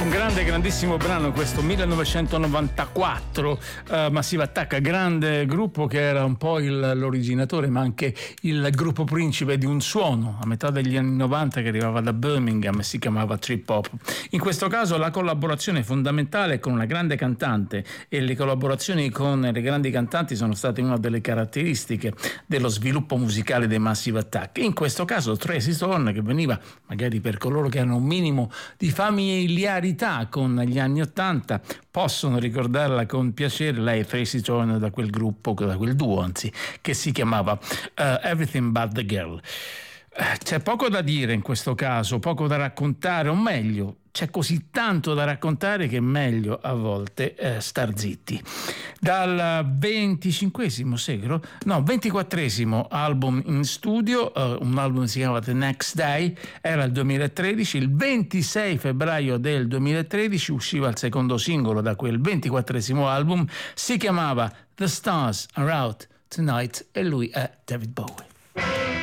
Grandissimo brano questo 1994, Massive Attack, grande gruppo che era un po' l'originatore ma anche il gruppo principe di un suono a metà degli anni 90 che arrivava da Birmingham e si chiamava Trip Hop. In questo caso la collaborazione fondamentale con una grande cantante, e le collaborazioni con le grandi cantanti sono state una delle caratteristiche dello sviluppo musicale dei Massive Attack. In questo caso Tracy Thorn, che veniva magari per coloro che hanno un minimo di familiarità con gli anni 80 possono ricordarla con piacere, lei Tracy Thorn, da quel gruppo, da quel duo anzi, che si chiamava Everything But The Girl. C'è poco da dire in questo caso, poco da raccontare, o meglio, c'è così tanto da raccontare che è meglio a volte star zitti. Dal 24esimo album in studio, un album si chiama The Next Day, era il 2013, il 26 febbraio del 2013 usciva il secondo singolo da quel 24esimo album, si chiamava The Stars Are Out Tonight e lui è David Bowie.